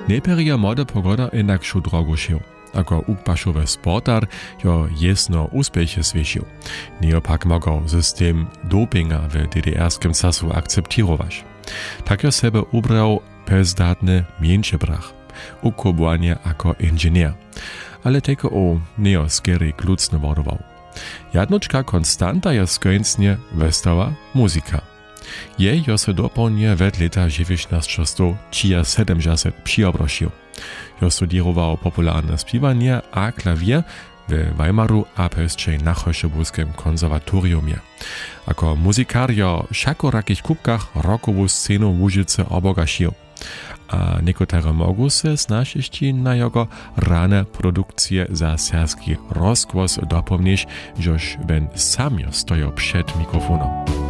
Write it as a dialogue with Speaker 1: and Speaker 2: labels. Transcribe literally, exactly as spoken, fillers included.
Speaker 1: Nejperi je młode pogoda inakšu drogu šił. Ako ukpašowy sportar jo jesno uspěchy svěšil. Neopak mogał system dopinga w D D R-skim czasu akceptirować. Tak jo sebe ubrał bezdatny mniejszy brach. Ukobowanie jako inżynier. Ale tylko o neoskery klucno wodował. Jadnoczka konstanta je skończnie westała muzyka. Je jo se dopełnie wet leta dziewiętnaście siedemdziesiąt przyobrošił. Jo studiował popularne śpiewanie a klawier w Weimaru a pesčej na Chošebuskim konserwatoriumie. Ako muzykar jo všako rakich kubkach rockową scenę w Łužice obogašił. A niektóre mogą se snaž ještě na jego rane produkcje za serski rozgłos dopomnieć, żeż ben sam jo stoją przed mikrofonem.